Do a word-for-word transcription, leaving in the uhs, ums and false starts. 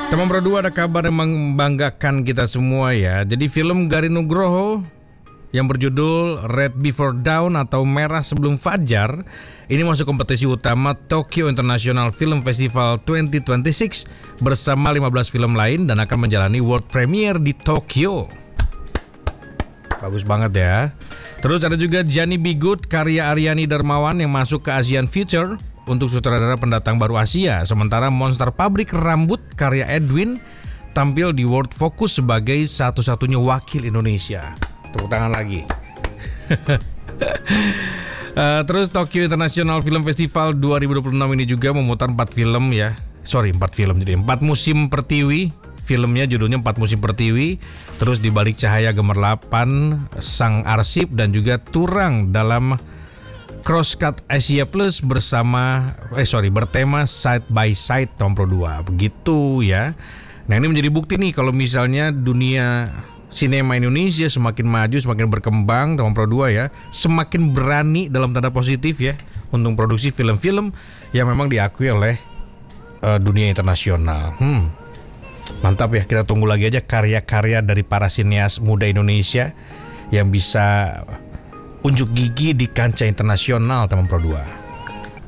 Teman Pro dua, ada kabar yang membanggakan kita semua ya. Jadi film Garin Nugroho yang berjudul Red Before Dawn atau Merah Sebelum Fajar ini masuk kompetisi utama Tokyo International Film Festival dua ribu dua puluh enam bersama lima belas film lain dan akan menjalani world premiere di Tokyo. Bagus banget ya. Terus ada juga Johnny Be Good karya Aryani Darmawan yang masuk ke Asian Future untuk sutradara pendatang baru Asia. Sementara Monster Pabrik Rambut karya Edwin tampil di World Focus sebagai satu-satunya wakil Indonesia. Tepuk tangan lagi. uh, Terus Tokyo International Film Festival dua ribu dua puluh enam ini juga memutar empat film ya. Sorry empat film jadi empat musim pertiwi. Filmnya judulnya Empat Musim Pertiwi. Terus di Balik Cahaya Gemerlapan, Sang Arsip dan juga Turang dalam Crosscut Asia Plus bersama eh sorry bertema Side by Side Tom Pro dua. Begitu ya. Nah, ini menjadi bukti nih kalau misalnya dunia sinema Indonesia semakin maju, semakin berkembang, Tom Pro dua ya, semakin berani dalam tanda positif ya untuk produksi film-film yang memang diakui oleh uh, dunia internasional. Hmm. Mantap ya, kita tunggu lagi aja karya-karya dari para sineas muda Indonesia yang bisa unjuk gigi di kancah internasional, teman Pro dua.